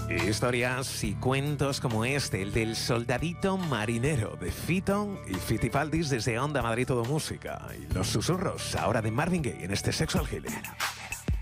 Historias y cuentos como este, el del soldadito marinero de Fito y Fitipaldis desde Onda Madrid Todo Música. Y los susurros ahora de Marvin Gaye en este Sexual Healing.